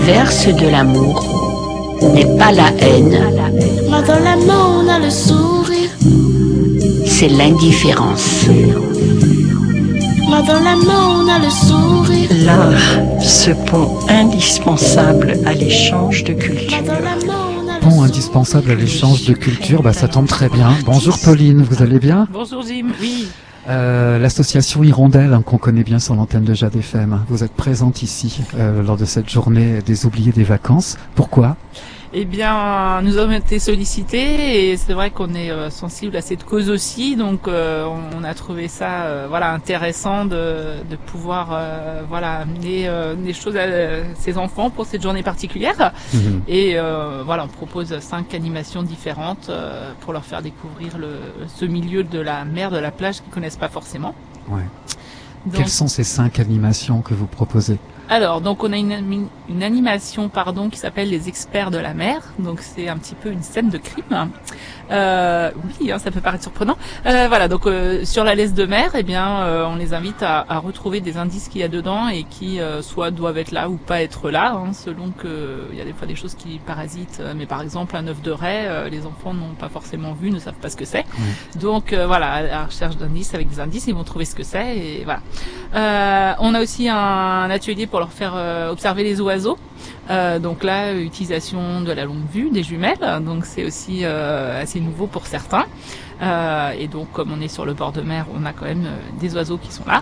l'inverse de l'amour n'est pas la haine, Main dans la main, on a le sourire. c'est l'indifférence. Main dans la main, on a le sourire. L'art, ce pont indispensable à l'échange de Main culture. dans la main, on a le Pont sourire. indispensable à l'échange de culture, ça tombe très bien. Bonjour Pauline, vous allez bien? Bonjour Jim, oui. L'association Hirondelle, qu'on connaît bien sur l'antenne de Jade FM, vous êtes présente ici lors de cette journée des oubliés des vacances. Pourquoi? Eh bien, nous avons été sollicités et c'est vrai qu'on est sensible à cette cause aussi, donc on a trouvé ça intéressant de pouvoir amener des choses à ces enfants pour cette journée particulière. Et on propose 5 animations différentes pour leur faire découvrir ce milieu de la mer, de la plage qu'ils connaissent pas forcément. Ouais. Donc, Quelles sont ces 5 animations que vous proposez? alors, donc on a une animation qui s'appelle Les Experts de la mer. Donc c'est un petit peu une scène de crime. Oui, ça peut paraître surprenant. Donc sur la laisse de mer, on les invite à retrouver des indices qu'il y a dedans et qui soit doivent être là ou pas être là, selon que il y a des fois des choses qui parasitent. Mais par exemple un œuf de raie, les enfants n'ont pas forcément vu, ne savent pas ce que c'est. Donc à la recherche d'indices, avec des indices, ils vont trouver ce que c'est et voilà. On a aussi un atelier pour leur faire observer les oiseaux. Donc là, utilisation de la longue vue, des jumelles. Donc c'est aussi assez nouveau pour certains. Et donc comme on est sur le bord de mer, on a quand même des oiseaux qui sont là.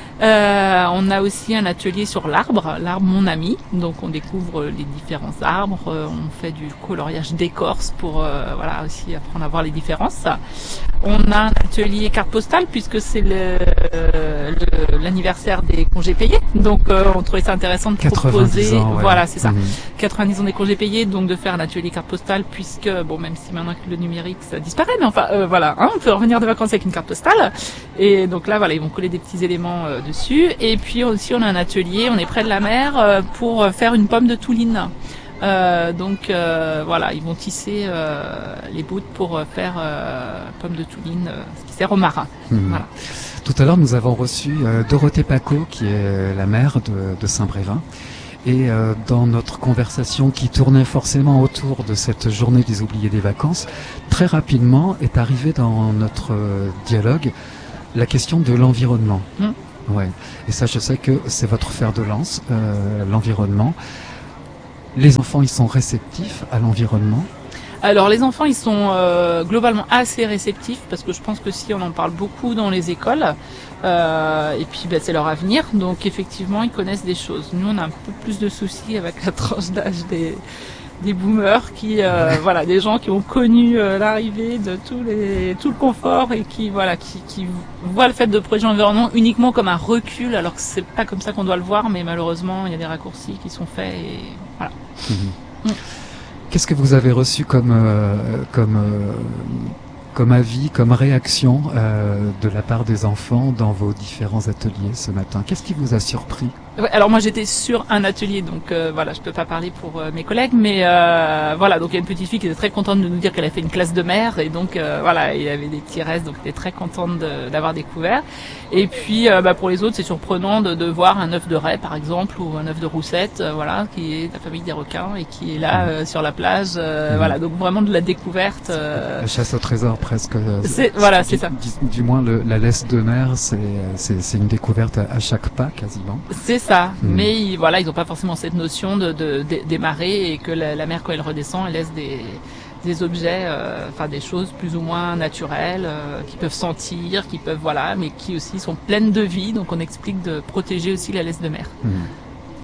On a aussi un atelier sur l'arbre mon ami. Donc on découvre les différents arbres, on fait du coloriage d'écorce pour aussi apprendre à voir les différences. On a un atelier carte postale puisque c'est l'anniversaire des congés payés. Donc on trouvait ça intéressant de 90 proposer ans, ouais. voilà, c'est ça. 90 ans des congés payés, donc de faire un atelier carte postale puisque même si maintenant que le numérique ça disparaît, mais on peut revenir de vacances avec une carte postale. Et donc là ils vont coller des petits éléments dessus. Et puis aussi on a un atelier, on est près de la mer pour faire une pomme de Touline. Ils vont tisser les bouts pour faire pomme de Touline, ce qui sert aux marins. Voilà. Tout à l'heure, nous avons reçu Dorothée Paco, qui est la maire de Saint-Brévin. Et dans notre conversation qui tournait forcément autour de cette journée des oubliés des vacances, très rapidement est arrivée dans notre dialogue la question de l'environnement. Ouais. Et ça, je sais que c'est votre fer de lance, l'environnement. Les enfants, ils sont réceptifs à l'environnement. Alors les enfants, ils sont globalement assez réceptifs parce que je pense que si on en parle beaucoup dans les écoles, et puis c'est leur avenir, donc effectivement ils connaissent des choses. Nous on a un peu plus de soucis avec la tranche d'âge des boomers qui des gens qui ont connu l'arrivée de tout le confort et qui voient le fait de protéger l'environnement uniquement comme un recul alors que c'est pas comme ça qu'on doit le voir, mais malheureusement il y a des raccourcis qui sont faits et voilà. Qu'est-ce que vous avez reçu comme avis, comme réaction de la part des enfants dans vos différents ateliers ce matin? Qu'est-ce qui vous a surpris? Ouais, alors moi j'étais sur un atelier, donc je peux pas parler pour mes collègues, mais donc il y a une petite fille qui était très contente de nous dire qu'elle a fait une classe de mer et donc il y avait des petits restes, donc elle était très contente d'avoir découvert. Et puis pour les autres c'est surprenant de voir un œuf de raie par exemple ou un œuf de roussette, qui est de la famille des requins et qui est là sur la plage, donc vraiment de la découverte. La chasse au trésor presque. C'est ça. Du moins la laisse de mer, c'est une découverte à chaque pas quasiment. C'est ça, mais ils ont pas forcément cette notion des marées et que la mer quand elle redescend, elle laisse des objets, des choses plus ou moins naturelles qui peuvent sentir, qui peuvent mais qui aussi sont pleines de vie. Donc on explique de protéger aussi la laisse de mer.